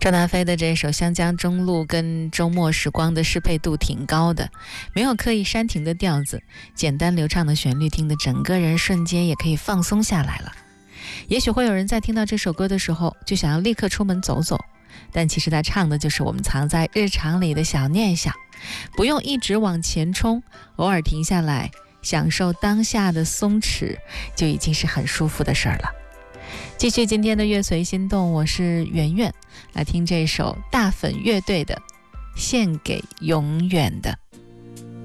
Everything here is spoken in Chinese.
赵达飞的这首《湘江中路》跟周末时光的适配度挺高的，没有刻意煽情的调子，简单流畅的旋律，听得整个人瞬间也可以放松下来了。也许会有人在听到这首歌的时候就想要立刻出门走走，但其实他唱的就是我们藏在日常里的小念想，不用一直往前冲，偶尔停下来享受当下的松弛，就已经是很舒服的事儿了。继续今天的乐随心动，我是圆圆，来听这首大粉乐队的《献给永远的》。